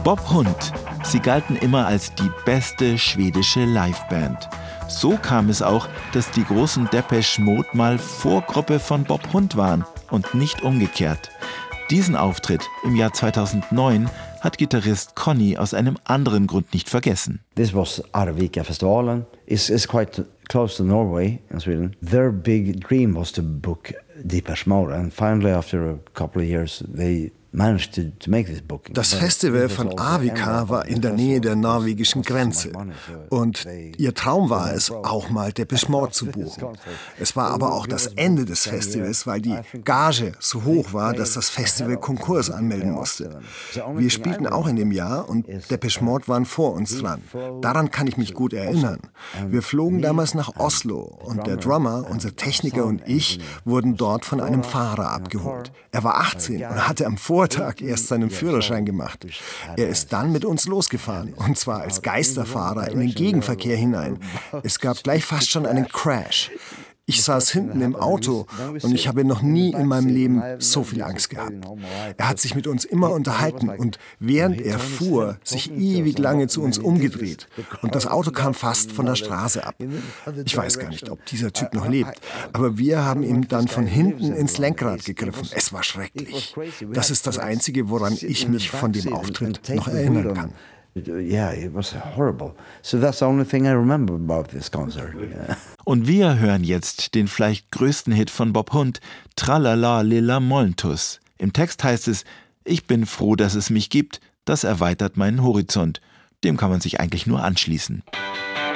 Bob Hund. Sie galten immer als die beste schwedische Liveband. So kam es auch, dass die großen Depeche Mode mal Vorgruppe von Bob Hund waren und nicht umgekehrt. Diesen Auftritt im Jahr 2009 hat Gitarrist Conny aus einem anderen Grund nicht vergessen. This was Arvika-festivalen. It's quite close to Norway in Sweden. Their big dream was to book Depeche Mode, and finally after a couple of years they managed to make this booking. Das Festival von Arvika war in der Nähe der norwegischen Grenze und ihr Traum war es, auch mal Depeche Mode zu buchen. Es war aber auch das Ende des Festivals, weil die Gage so hoch war, dass das Festival Konkurs anmelden musste. Wir spielten auch in dem Jahr und Depeche Mode waren vor uns dran. Daran kann ich mich gut erinnern. Wir flogen damals nach Oslo und der Drummer, unser Techniker und ich wurden dort von einem Fahrer abgeholt. Er war 18 und hatte am Vortag erst seinen Führerschein gemacht. Er ist dann mit uns losgefahren, und zwar als Geisterfahrer in den Gegenverkehr hinein. Es gab gleich fast schon einen Crash. Ich saß hinten im Auto und ich habe noch nie in meinem Leben so viel Angst gehabt. Er hat sich mit uns immer unterhalten und während er fuhr, sich ewig lange zu uns umgedreht. Und das Auto kam fast von der Straße ab. Ich weiß gar nicht, ob dieser Typ noch lebt, aber wir haben ihm dann von hinten ins Lenkrad gegriffen. Es war schrecklich. Das ist das Einzige, woran ich mich von dem Auftritt noch erinnern kann. Yeah, it was horrible. So that's the only thing I remember about this concert. Yeah. Und wir hören jetzt den vielleicht größten Hit von Bob Hund, Tralala Lilla Molntus. Im Text heißt es: Ich bin froh, dass es mich gibt, das erweitert meinen Horizont. Dem kann man sich eigentlich nur anschließen.